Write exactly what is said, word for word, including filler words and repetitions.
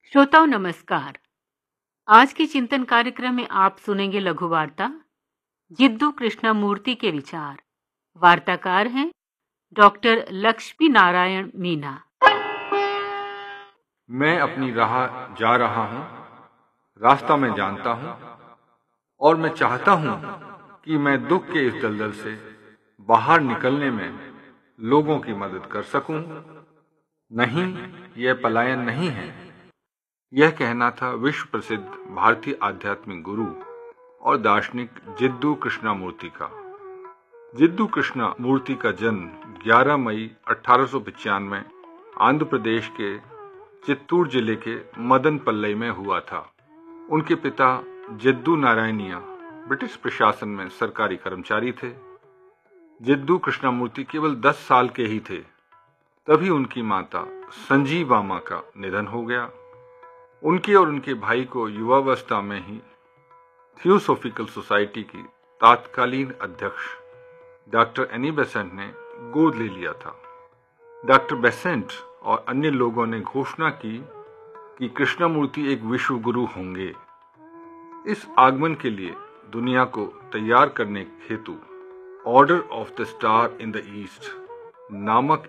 श्रोताओं नमस्कार। आज के चिंतन कार्यक्रम में आप सुनेंगे लघु वार्ता जिद्दू कृष्णमूर्ति के विचार। वार्ताकार हैं डॉक्टर लक्ष्मी नारायण मीना। मैं अपनी राह जा रहा हूं, रास्ता मैं जानता हूं और मैं चाहता हूं कि मैं दुख के इस दलदल से बाहर निकलने में लोगों की मदद कर सकूं। नहीं, यह पलायन नहीं है। यह कहना था विश्व प्रसिद्ध भारतीय आध्यात्मिक गुरु और दार्शनिक जिद्दू कृष्णमूर्ति का। जिद्दू कृष्णमूर्ति का जन्म ग्यारह मई अठारह सौ पचानवे आंध्र प्रदेश के चित्तूर जिले के मदनपल्लई में हुआ था। उनके पिता जिद्दू नारायणिया ब्रिटिश प्रशासन में सरकारी कर्मचारी थे। जिद्दू कृष्णमूर्ति केवल दस साल के ही थे, तभी उनकी माता संजीवामा का निधन हो गया। उनके और उनके भाई को युवावस्था में ही थियोसॉफिकल सोसाइटी की तत्कालीन अध्यक्ष डॉक्टर एनी बेसेंट ने गोद ले लिया था। डॉक्टर बेसेंट और अन्य लोगों ने घोषणा की कि कृष्णमूर्ति एक विश्व गुरु होंगे। इस आगमन के लिए दुनिया को तैयार करने हेतु order of the star in the east नामक